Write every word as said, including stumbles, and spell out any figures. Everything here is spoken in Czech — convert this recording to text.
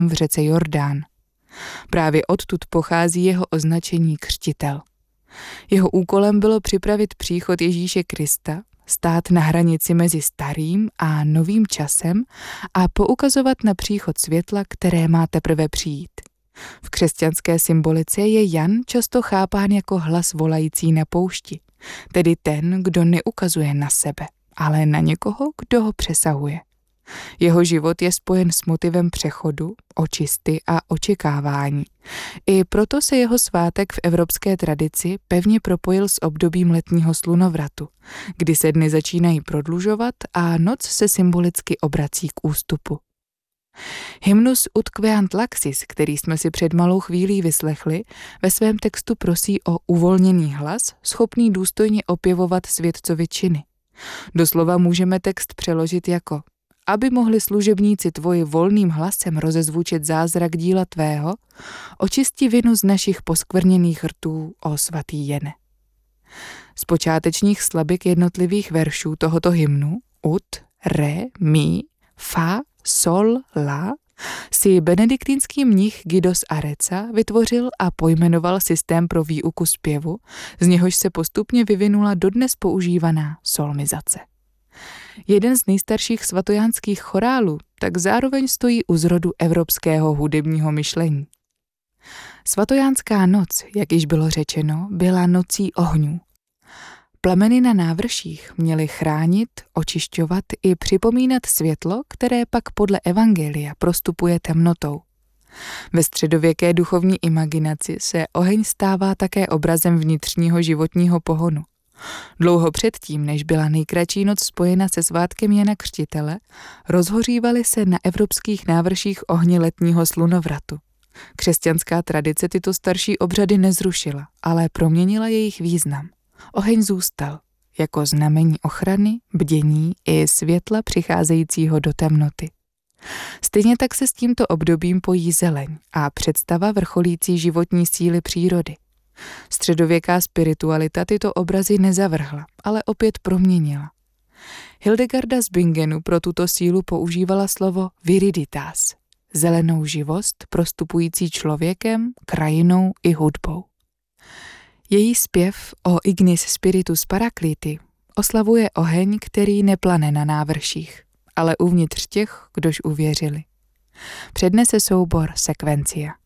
v řece Jordán. Právě odtud pochází jeho označení křtitel. Jeho úkolem bylo připravit příchod Ježíše Krista, stát na hranici mezi starým a novým časem a poukazovat na příchod světla, které má teprve přijít. V křesťanské symbolice je Jan často chápán jako hlas volající na poušti, tedy ten, kdo neukazuje na sebe, ale na někoho, kdo ho přesahuje. Jeho život je spojen s motivem přechodu, očisty a očekávání. I proto se jeho svátek v evropské tradici pevně propojil s obdobím letního slunovratu, kdy se dny začínají prodlužovat a noc se symbolicky obrací k ústupu. Hymnus Ut queant laxis, který jsme si před malou chvílí vyslechli, ve svém textu prosí o uvolněný hlas, schopný důstojně opěvovat světcovi činy. Doslova můžeme text přeložit jako: aby mohli služebníci tvoji volným hlasem rozezvučit zázrak díla tvého, očisti vinu z našich poskvrněných rtů, o svatý Jene. Z počátečních slabik jednotlivých veršů tohoto hymnu ut, re, mi, fa, sol, la si benediktínský mnich Guido z Arezza vytvořil a pojmenoval systém pro výuku zpěvu, z něhož se postupně vyvinula dodnes používaná solmizace. Jeden z nejstarších svatojánských chorálů tak zároveň stojí u zrodu evropského hudebního myšlení. Svatojánská noc, jak již bylo řečeno, byla nocí ohňů. Plameny na návrších měly chránit, očišťovat i připomínat světlo, které pak podle evangelia prostupuje temnotou. Ve středověké duchovní imaginaci se oheň stává také obrazem vnitřního životního pohonu. Dlouho předtím, než byla nejkratší noc spojena se svátkem Jana Křtitele, rozhořívaly se na evropských návrších ohně letního slunovratu. Křesťanská tradice tyto starší obřady nezrušila, ale proměnila jejich význam. Oheň zůstal jako znamení ochrany, bdění i světla přicházejícího do temnoty. Stejně tak se s tímto obdobím pojí zeleň a představa vrcholící životní síly přírody. Středověká spiritualita tyto obrazy nezavrhla, ale opět proměnila. Hildegarda z Bingenu pro tuto sílu používala slovo viriditas, zelenou živost prostupující člověkem, krajinou i hudbou. Její zpěv o Ignis Spiritus Parakliti oslavuje oheň, který neplane na návrších, ale uvnitř těch, kdož uvěřili. Přednese soubor Sekvencia.